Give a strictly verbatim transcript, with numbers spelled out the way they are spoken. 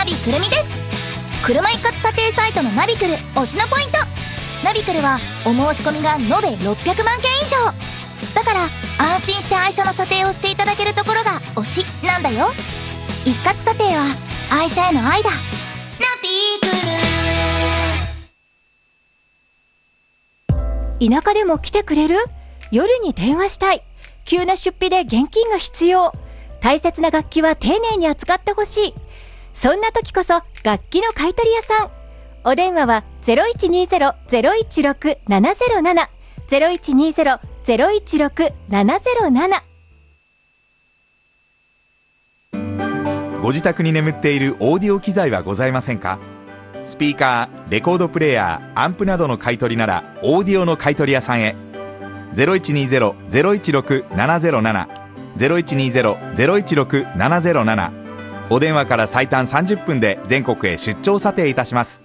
ナビくるみです。車一括査定サイトのナビクル推しのポイント。ナビクルはお申し込みが延べろっぴゃくまんけん以上だから、安心して愛車の査定をしていただけるところが推しなんだよ。一括査定は愛車への愛だ。ナビクル。田舎でも来てくれる？夜に電話したい。急な出費で現金が必要。大切な楽器は丁寧に扱ってほしい。そんな時こそ楽器の買取屋さん。お電話は ゼロいちにゼロ ゼロいちろく ななゼロなな ゼロいちにゼロ ゼロいちろく ななゼロなな。 ご自宅に眠っているオーディオ機材はございませんか？スピーカー、レコードプレーヤー、アンプなどの買い取りならオーディオの買い取り屋さんへ。 ゼロいちにゼロ ゼロいちろく ななゼロなな ゼロいちにゼロ ゼロいちろく ななゼロなな。お電話から最短さんじゅっぷんで全国へ出張査定いたします。